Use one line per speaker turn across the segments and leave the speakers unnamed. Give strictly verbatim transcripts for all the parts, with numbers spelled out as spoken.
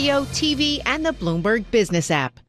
radio, T V, and the Bloomberg Business app.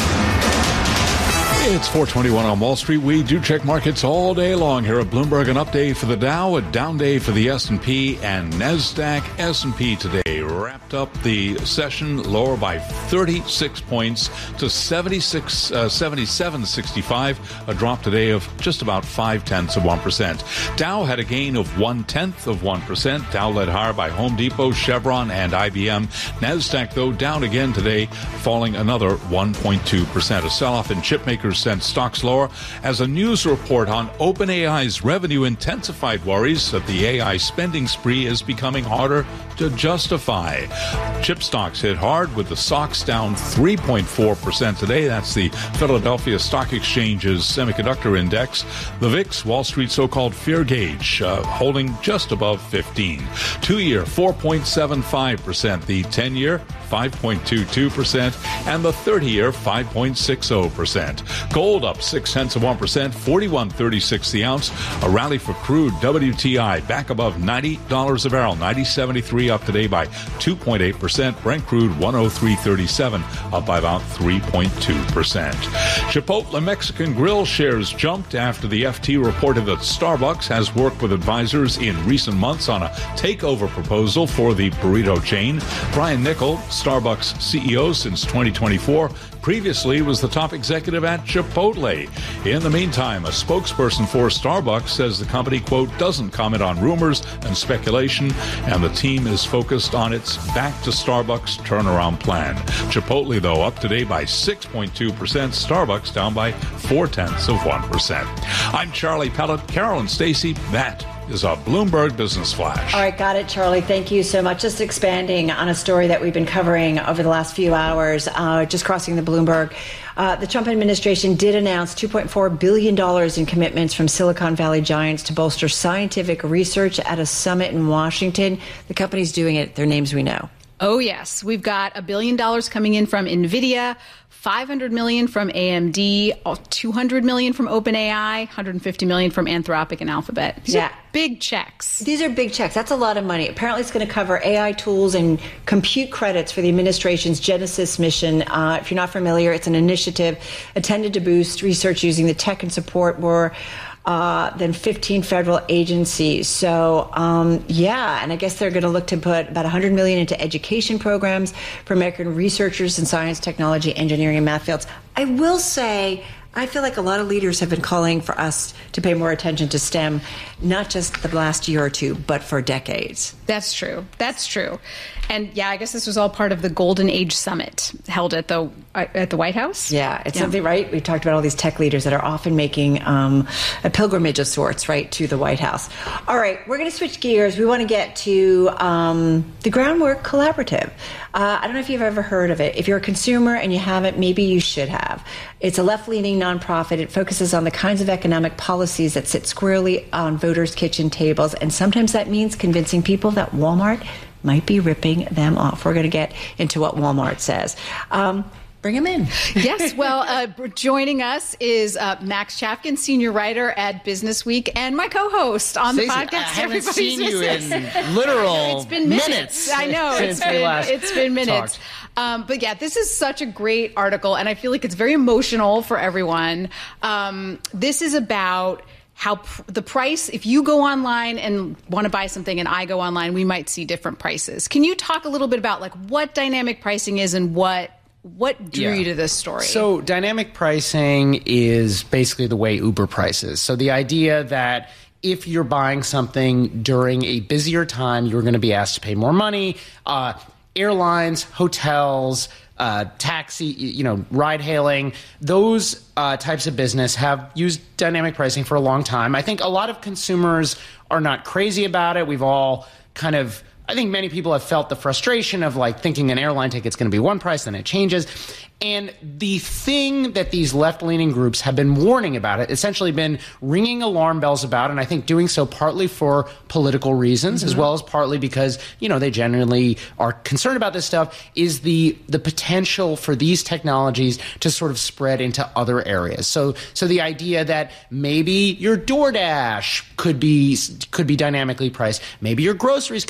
It's four twenty-one on Wall Street. We do check markets all day long here at Bloomberg. An update for the Dow, a down day for the S and P, and NASDAQ. S and P today wrapped up the session lower by thirty-six points to seventy-six, uh, seventy-seven sixty-five, a drop today of just about five tenths of one percent. Dow had a gain of one tenth of one percent. Dow led higher by Home Depot, Chevron, and I B M. NASDAQ, though, down again today, falling another one point two percent. A sell-off in chip makers sent stocks lower as a news report on OpenAI's revenue-intensified worries that the A I spending spree is becoming harder to justify. Chip stocks hit hard with the S O X down three point four percent today. That's the Philadelphia Stock Exchange's semiconductor index. The V I X, Wall Street so-called fear gauge, uh, holding just above fifteen. Two-year, four point seven five percent. The ten-year, five point two two percent. And the thirty-year, five point six zero percent. Gold up six tenths of one percent, forty-one thirty-six the ounce. A rally for crude W T I back above ninety dollars a barrel, ninety seventy-three up today by two point eight percent. Brent crude one oh three thirty-seven up by about three point two percent. Chipotle Mexican Grill shares jumped after the F T reported that Starbucks has worked with advisors in recent months on a takeover proposal for the burrito chain. Brian Niccol, Starbucks C E O since twenty twenty-four, previously was the top executive at Chipotle. In the meantime, a spokesperson for Starbucks says the company, quote, doesn't comment on rumors and speculation, and the team is focused on its back to Starbucks turnaround plan. Chipotle, though, up today by six point two percent. Starbucks down by four tenths of one percent. I'm Charlie Pellet. Carol and Stacey, that is a Bloomberg Business Flash.
All right, got it, Charlie. Thank you so much. Just expanding on a story that we've been covering over the last few hours, uh, just crossing the Bloomberg. Uh, the Trump administration did announce two point four billion dollars in commitments from Silicon Valley giants to bolster scientific research at a summit in Washington. The company's doing it. Their names we know.
Oh, yes. We've got a billion dollars coming in from NVIDIA, five hundred million dollars from A M D, two hundred million dollars from OpenAI, one hundred fifty million dollars from Anthropic and Alphabet. These
yeah.
are big checks.
These are big checks. That's a lot of money. Apparently, it's going to cover A I tools and compute credits for the administration's Genesis mission. Uh, if you're not familiar, it's an initiative intended to boost research using the tech and support more Uh, than fifteen federal agencies. So, um, yeah, and I guess they're going to look to put about one hundred million dollars into education programs for American researchers in science, technology, engineering, and math fields. I will say, I feel like a lot of leaders have been calling for us to pay more attention to STEM, not just the last year or two, but for decades.
That's true. That's true. And yeah, I guess this was all part of the Golden Age Summit held at the at the White House.
Yeah, it's
yeah.
something, right? We talked about all these tech leaders that are often making um, a pilgrimage of sorts, right, to the White House. All right, we're going to switch gears. We want to get to um, the Groundwork Collaborative. Uh, I don't know if you've ever heard of it. If you're a consumer and you haven't, maybe you should have. It's a left-leaning nonprofit. It focuses on the kinds of economic policies that sit squarely on voters' kitchen tables, and sometimes that means convincing people that Walmart might be ripping them off. We're going to get into what Walmart says. Um, bring him in.
Yes. Well, uh, joining us is uh, Max Chafkin, senior writer at Business Week, and my co-host on the
Stacey,
podcast.
I haven't
Everybody's
seen you
business.
in literal
it's been minutes.
minutes.
I know. It's
since we
been,
last
it's been minutes. Um, but yeah, this is such a great article, and I feel like it's very emotional for everyone. Um, this is about how pr- the price, if you go online and want to buy something and I go online, we might see different prices. Can you talk a little bit about like what dynamic pricing is and what what drew
yeah.
you to this story?
So dynamic pricing is basically the way Uber prices. So the idea that if you're buying something during a busier time, you're going to be asked to pay more money. Uh, airlines, hotels, Uh, taxi, you know, ride hailing, those uh, types of business have used dynamic pricing for a long time. I think a lot of consumers are not crazy about it. We've all kind of, I think many people have felt the frustration of like thinking an airline ticket's going to be one price, then it changes. And the thing that these left-leaning groups have been warning about it, essentially been ringing alarm bells about, and I think doing so partly for political reasons, mm-hmm. as well as partly because, you know, they genuinely are concerned about this stuff, is the the potential for these technologies to sort of spread into other areas. So so the idea that maybe your DoorDash could be could be dynamically priced, maybe your groceries could be dynamically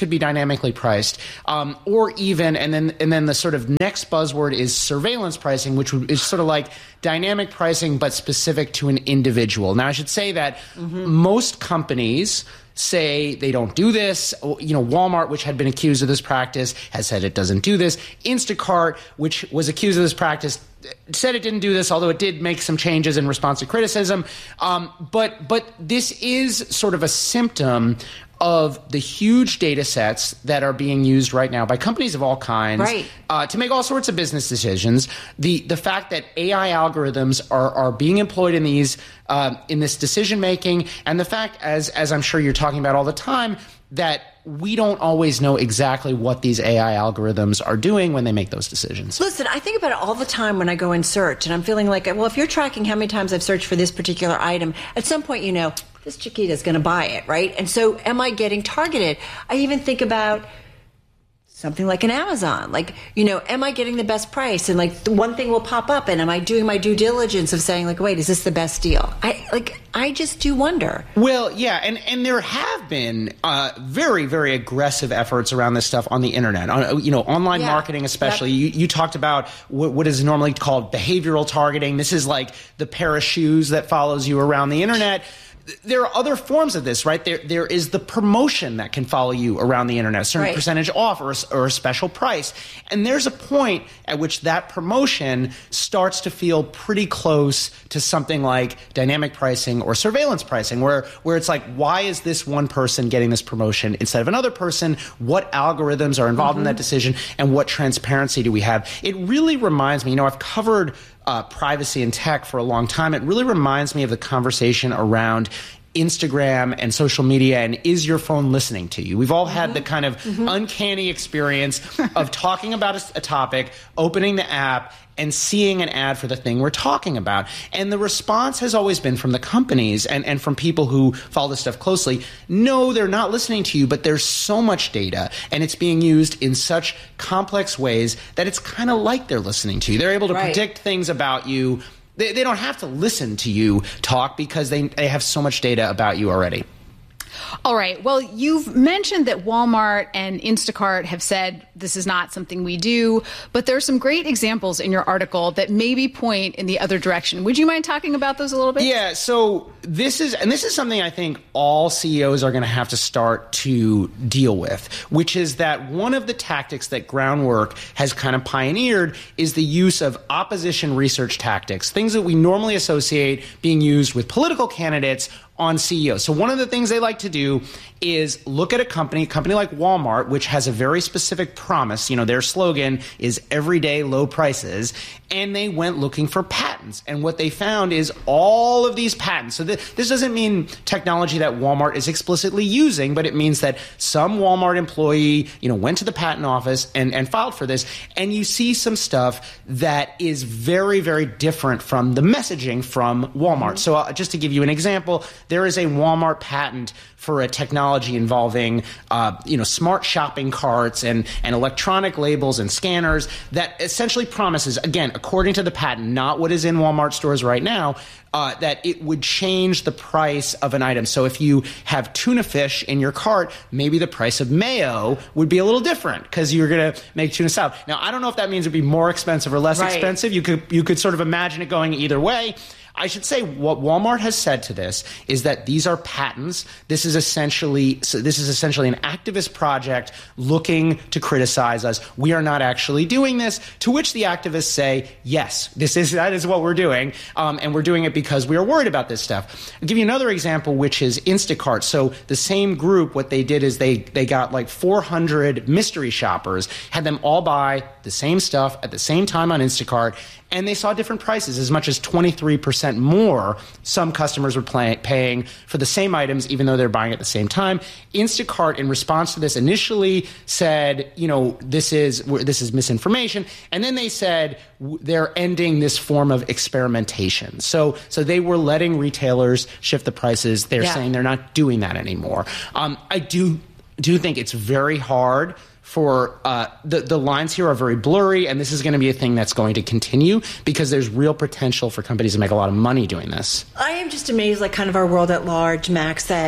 dynamically priced, um, or even, and then and then the sort of next buzzword is surveillance pricing, which is sort of like dynamic pricing but specific to an individual. Now, I should say that mm-hmm. most companies say they don't do this. You know, Walmart, which had been accused of this practice, has said it doesn't do this. Instacart, which was accused of this practice, said it didn't do this, although it did make some changes in response to criticism. Um, but but this is sort of a symptom of the huge data sets that are being used right now by companies of all kinds
right.
uh, to make all sorts of business decisions. The the fact that A I algorithms are are being employed in these uh, in this decision making, and the fact, as as I'm sure you're talking about all the time, that we don't always know exactly what these A I algorithms are doing when they make those decisions.
Listen, I think about it all the time when I go and search, and I'm feeling like, well, if you're tracking how many times I've searched for this particular item, at some point, you know, this Chiquita is going to buy it, right? And so am I getting targeted? I even think about something like an Amazon. Like, you know, am I getting the best price? And like one thing will pop up, and am I doing my due diligence of saying like, wait, is this the best deal? I like, I just do wonder.
Well, yeah, and, and there have been uh, very, very aggressive efforts around this stuff on the internet, on, you know, online yeah. marketing especially. Yep. You, you talked about what, what is normally called behavioral targeting. This is like the pair of shoes that follows you around the internet. There are other forms of this, right? There, there is the promotion that can follow you around the internet, a certain right. percentage off or a, or a special price. And there's a point at which that promotion starts to feel pretty close to something like dynamic pricing or surveillance pricing, where, where it's like, why is this one person getting this promotion instead of another person? What algorithms are involved mm-hmm. in that decision? And what transparency do we have? It really reminds me, you know, I've covered Uh, privacy and tech for a long time. It really reminds me of the conversation around Instagram and social media and is your phone listening to you? We've all had mm-hmm. the kind of mm-hmm. uncanny experience of talking about a, a topic, opening the app, and seeing an ad for the thing we're talking about. And the response has always been from the companies and, and from people who follow this stuff closely, no, they're not listening to you, but there's so much data, and it's being used in such complex ways that it's kind of like they're listening to you. They're able to
right.
predict things about you. They, they don't have to listen to you talk because they, they have so much data about you already.
All right. Well, you've mentioned that Walmart and Instacart have said this is not something we do, but there are some great examples in your article that maybe point in the other direction. Would you mind talking about those a little bit?
Yeah. So this is, and this is something I think all C E Os are going to have to start to deal with, which is that one of the tactics that Groundwork has kind of pioneered is the use of opposition research tactics, things that we normally associate being used with political candidates on C E Os. So one of the things they like to do is look at a company, a company like Walmart, which has a very specific promise. You know, their slogan is everyday low prices. And they went looking for patents. And what they found is all of these patents. So th- this doesn't mean technology that Walmart is explicitly using, but it means that some Walmart employee, you know, went to the patent office and, and filed for this. And you see some stuff that is very, very different from the messaging from Walmart. Mm-hmm. So uh, just to give you an example, there is a Walmart patent for a technology involving, uh, you know, smart shopping carts and, and electronic labels and scanners that essentially promises, again, according to the patent, not what is in Walmart stores right now, uh, that it would change the price of an item. So if you have tuna fish in your cart, maybe the price of mayo would be a little different because you're going to make tuna salad. Now, I don't know if that means it would be more expensive or less right. expensive. You could you could sort of imagine it going either way. I should say what Walmart has said to this is that these are patents. This is essentially so this is essentially an activist project looking to criticize us. We are not actually doing this. To which the activists say, yes, this is that is what we're doing, um, and we're doing it because we are worried about this stuff. I'll give you another example, which is Instacart. So the same group, what they did is they they got like four hundred mystery shoppers, had them all buy the same stuff at the same time on Instacart. And they saw different prices, as much as twenty-three percent more some customers were play, paying for the same items, even though they're buying at the same time. Instacart, in response to this, initially said, you know, this is this is misinformation. And then they said they're ending this form of experimentation. So so they were letting retailers shift the prices. They're yeah. saying they're not doing that anymore. Um, I do do think it's very hard for uh, the, the lines here are very blurry, and this is going to be a thing that's going to continue because there's real potential for companies to make a lot of money doing this.
I am just amazed, like kind of our world at large, Max, that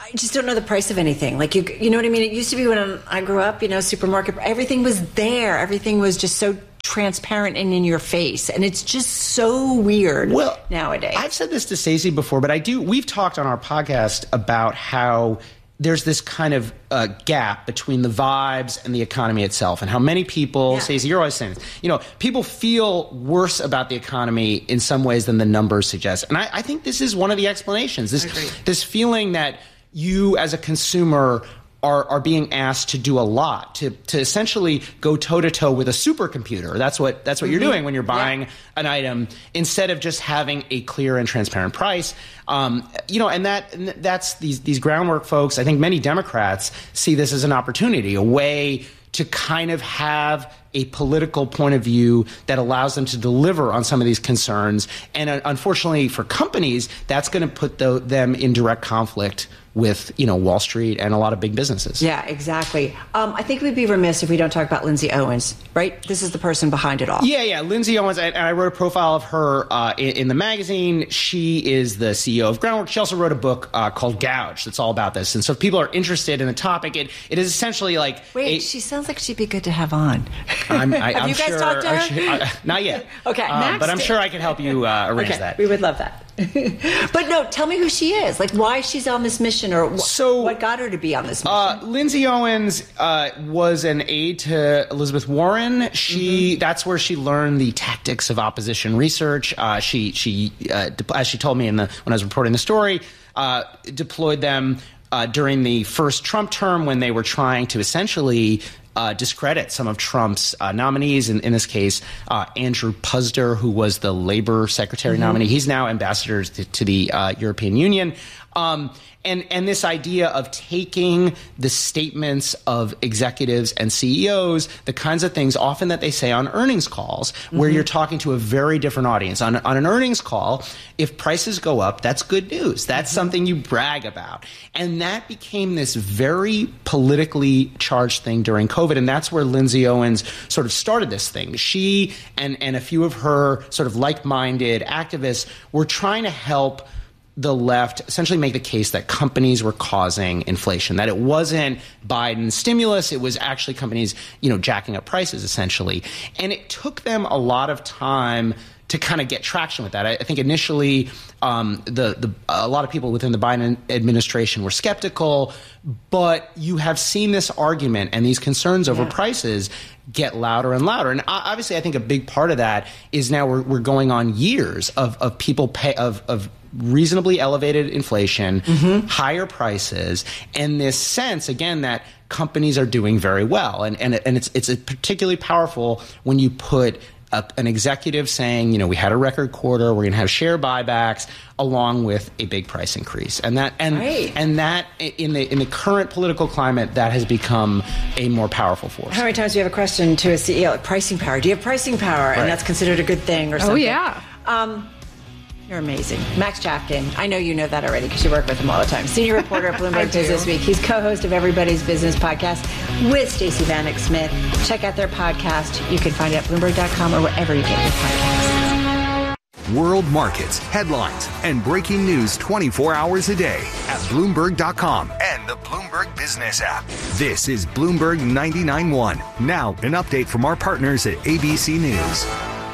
I just don't know the price of anything. Like, you you know what I mean? It used to be when I grew up, you know, supermarket, everything was there. Everything was just so transparent and in your face. And it's just so weird
well,
nowadays.
I've said this to Stacey before, but I do, we've talked on our podcast about how there's this kind of uh, gap between the vibes and the economy itself, and how many people, yeah. Stacey, you're always saying this, you know, people feel worse about the economy in some ways than the numbers suggest. And I, I think this is one of the explanations. This, this feeling that you as a consumer are, are being asked to do a lot, to, to essentially go toe-to-toe with a supercomputer. That's what that's what mm-hmm. you're doing when you're buying yeah. an item, instead of just having a clear and transparent price. Um, you know, and that and that's these these groundwork folks. I think many Democrats see this as an opportunity, a way to kind of have a political point of view that allows them to deliver on some of these concerns. And uh, unfortunately for companies, that's going to put the, them in direct conflict with, you know, Wall Street and a lot of big businesses.
Yeah, exactly. Um, I think we'd be remiss if we don't talk about Lindsay Owens, right? This is the person behind it all.
Yeah, yeah. Lindsay Owens, and I wrote a profile of her uh, in, in the magazine. She is the C E O of Groundwork. She also wrote a book uh, called Gouge that's all about this. And so if people are interested in the topic, it, it is essentially like...
Wait,
a,
she sounds like she'd be good to have on.
I'm, I,
have
I'm
you guys
sure,
talked to her?
Sure, uh, not yet.
Okay.
Um, but I'm sure I can help you uh, arrange
okay,
that.
We would love that. But no, tell me who she is. Like, why she's on this mission, or wh-
so,
what got her to be on this mission?
Uh, Lindsay Owens uh, was an aide to Elizabeth Warren. She mm-hmm. That's where she learned the tactics of opposition research. Uh, she, she uh, de- as she told me in the when I was reporting the story, uh, deployed them uh, during the first Trump term when they were trying to essentially Uh, discredit some of Trump's uh, nominees. In, in this case, uh, Andrew Puzder, who was the Labor Secretary mm-hmm. nominee. He's now ambassador to, to the uh, European Union. Um, and, and this idea of taking the statements of executives and C E Os, the kinds of things often that they say on earnings calls, mm-hmm. where you're talking to a very different audience. On, on an earnings call, if prices go up, that's good news. That's mm-hmm. something you brag about. And that became this very politically charged thing during COVID. And that's where Lindsay Owens sort of started this thing. She and, and a few of her sort of like-minded activists were trying to help the left essentially make the case that companies were causing inflation, that it wasn't Biden's stimulus, it was actually companies, you know, jacking up prices essentially. And it took them a lot of time to kind of get traction with that. I, I think initially um, the, the a lot of people within the Biden administration were skeptical, but you have seen this argument and these concerns over yeah. prices get louder and louder. And obviously, I think a big part of that is now we're, we're going on years of, of people pay of, of reasonably elevated inflation, mm-hmm. higher prices, and this sense, again, that companies are doing very well. And, and, and it's, it's particularly powerful when you put a, an executive saying, you know, we had a record quarter, we're going to have share buybacks, along with a big price increase. And that, and,
right.
and that in the, in the current political climate, that has become a more powerful force.
How many times do you have a question to a C E O, like pricing power? Do you have pricing power? Right. And that's considered a good thing or something?
Oh, yeah.
Um, You're amazing. Max Chapkin, I know you know that already because you work with him all the time. Senior reporter at Bloomberg Business Week. He's co-host of Everybody's Business podcast with Stacey Vanek Smith. Check out their podcast. You can find it at Bloomberg dot com or wherever you get your podcasts.
World markets, headlines, and breaking news twenty-four hours a day at Bloomberg dot com and the Bloomberg Business app. This is Bloomberg ninety-nine point one. Now, an update from our partners at A B C News.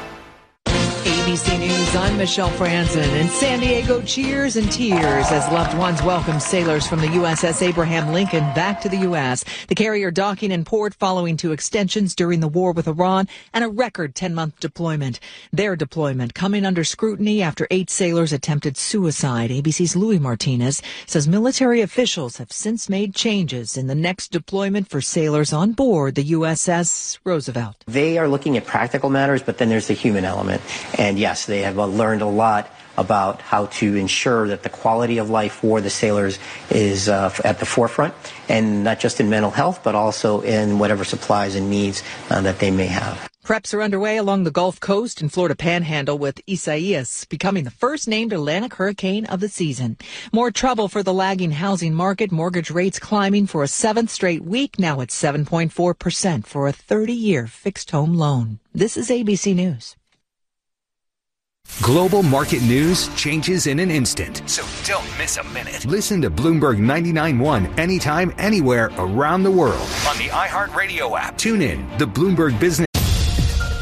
A B C News, I'm Michelle Franzen. In San Diego, cheers and tears as loved ones welcome sailors from the U S S Abraham Lincoln back to the U S. The carrier docking in port following two extensions during the war with Iran and a record ten-month deployment. Their deployment coming under scrutiny after eight sailors attempted suicide. A B C's Louis Martinez says military officials have since made changes in the next deployment for sailors on board the U S S Roosevelt.
They are looking at practical matters, but then there's the human element. And yes, they have learned a lot about how to ensure that the quality of life for the sailors is uh, at the forefront, and not just in mental health, but also in whatever supplies and needs uh, that they may have.
Preps are underway along the Gulf Coast and Florida Panhandle, with Isaias becoming the first named Atlantic hurricane of the season. More trouble for the lagging housing market. Mortgage rates climbing for a seventh straight week, now at seven point four percent for a thirty-year fixed home loan. This is A B C News.
Global market news changes in an instant, so don't miss a minute. Listen to Bloomberg ninety-nine point one anytime, anywhere around the world on the iHeartRadio app. Tune in. The Bloomberg Business